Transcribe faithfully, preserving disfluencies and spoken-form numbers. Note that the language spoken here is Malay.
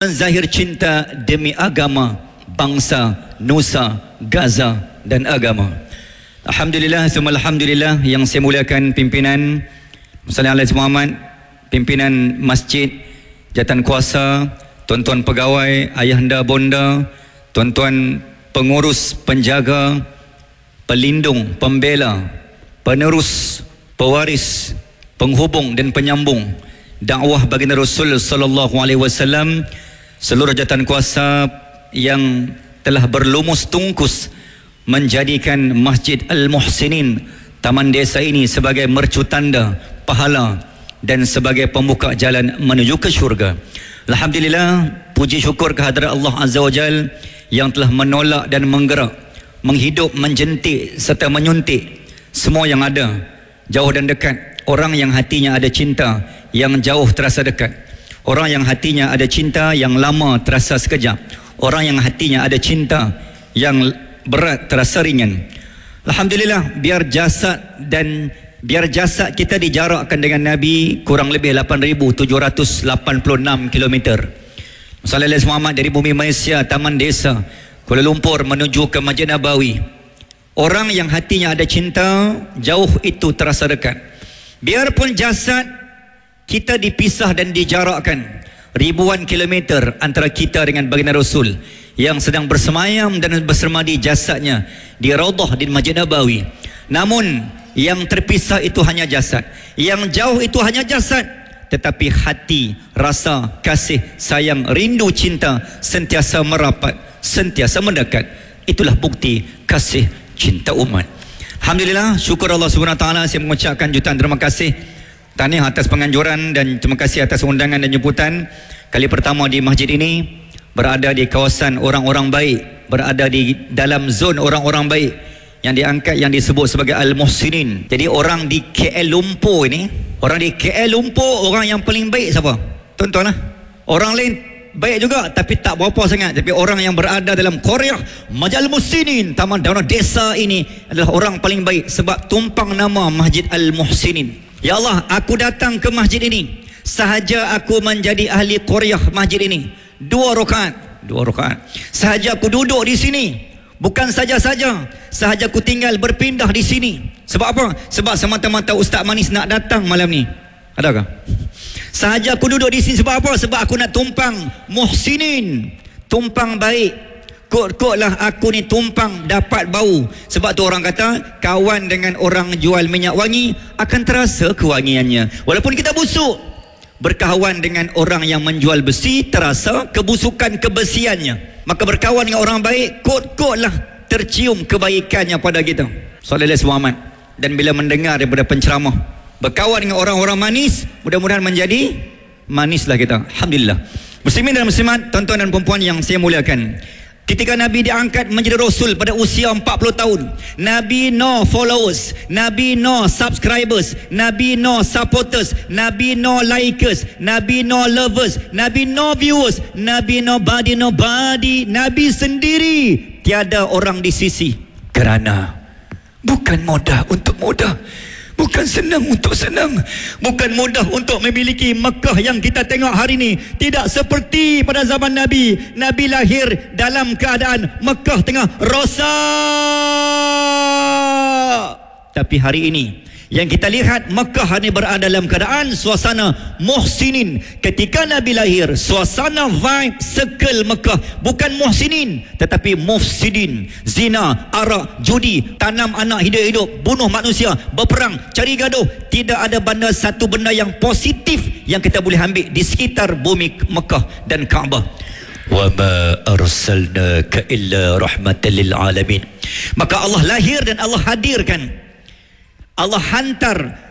menzahir cinta demi agama, bangsa, nusa, Gaza dan agama. Alhamdulillah, summa alhamdulillah, yang saya muliakan pimpinan Muslim Alaihi Muhammad, pimpinan masjid, jawatan kuasa, tuan-tuan pegawai, ayahanda bonda, tuan-tuan pengurus, penjaga, pelindung, pembela, penerus, pewaris, penghubung dan penyambung dakwah baginda Rasul sallallahu alaihi wasallam, seluruh jawatan kuasa yang telah berlumus tungkus menjadikan Masjid Al-Muhsinin Taman Desa ini sebagai mercu tanda pahala dan sebagai pembuka jalan menuju ke syurga. Alhamdulillah, puji syukur kehadrat Allah Azza wa Jal yang telah menolak dan menggerak, menghidup, menjentik serta menyuntik semua yang ada, jauh dan dekat. Orang yang hatinya ada cinta, yang jauh terasa dekat. Orang yang hatinya ada cinta, yang lama terasa sekejap. Orang yang hatinya ada cinta, yang berat terasa ringan. Alhamdulillah, biar jasad dan biar jasad kita dijarakkan dengan Nabi kurang lebih lapan ribu tujuh ratus lapan puluh enam kilometer. Sallallahu alaihi Muhammad dari bumi Malaysia, Taman Desa, Kuala Lumpur menuju ke Masjid Nabawi. Orang yang hatinya ada cinta, jauh itu terasa dekat. Biarpun jasad kita dipisah dan dijarakkan ribuan kilometer antara kita dengan baginda Rasul yang sedang bersemayam dan bersemadi jasadnya di Raudhah di Masjid Nabawi. Namun yang terpisah itu hanya jasad, yang jauh itu hanya jasad, tetapi hati, rasa, kasih, sayang, rindu, cinta sentiasa merapat, sentiasa mendekat. Itulah bukti kasih cinta umat. Alhamdulillah, syukur Allah Subhanahu Wa Taala, saya mengucapkan jutaan terima kasih, tahniah atas penganjuran dan terima kasih atas undangan dan jemputan. Kali pertama di masjid ini, berada di kawasan orang-orang baik, berada di dalam zon orang-orang baik yang diangkat, yang disebut sebagai Al-Muhsinin. Jadi orang di K L Lumpur ini, orang di K L Lumpur, orang yang paling baik siapa? Tuan-tuan lah. Orang lain baik juga tapi tak berapa sangat. Tapi orang yang berada dalam Korea, Masjid Al-Muhsinin, Taman Desa ini adalah orang paling baik sebab tumpang nama Masjid Al-Muhsinin. Ya Allah, aku datang ke masjid ini sahaja aku menjadi ahli Korea masjid ini. Dua rakaat, dua rakaat. Sahaja aku duduk di sini, bukan saja-saja, sahaja aku tinggal berpindah di sini. Sebab apa? Sebab semata-mata Ustaz Manis nak datang malam ni. Adakah? Sahaja aku duduk di sini sebab apa? Sebab aku nak tumpang Muhsinin, tumpang baik. Kot-kotlah aku ni tumpang dapat bau. Sebab tu orang kata kawan dengan orang jual minyak wangi akan terasa kewangiannya walaupun kita busuk. Berkawan dengan orang yang menjual besi terasa kebusukan kebesiannya. Maka berkawan dengan orang baik, kot-kotlah tercium kebaikannya pada kita. Sallallahu alaihi wasallam. Dan bila mendengar daripada penceramah, berkawan dengan orang-orang manis, mudah-mudahan menjadi manislah kita. Alhamdulillah. Muslimin dan muslimat, tuan-tuan dan perempuan yang saya muliakan, ketika Nabi diangkat menjadi Rasul pada usia empat puluh tahun, Nabi no followers, Nabi no subscribers, Nabi no supporters, Nabi no likers, Nabi no lovers, Nabi no viewers, Nabi nobody nobody, Nabi sendiri, tiada orang di sisi. Kerana bukan mudah untuk mudah, bukan senang untuk senang, bukan mudah untuk memiliki Mekah yang kita tengok hari ini. Tidak seperti pada zaman Nabi. Nabi lahir dalam keadaan Mekah tengah rosak. Tapi hari ini yang kita lihat, Mekah ini berada dalam keadaan suasana Muhsinin. Ketika Nabi lahir, suasana vibe circle Mekah bukan Muhsinin tetapi Mufsidin. Zina, arak, judi, tanam anak hidup-hidup, bunuh manusia, berperang, cari gaduh. Tidak ada benda satu benda yang positif yang kita boleh ambil di sekitar bumi Mekah dan Kaabah. Wa ma arsalnaka illa rahmatan lil alamin. Maka Allah lahir dan Allah hadirkan, Allah hantar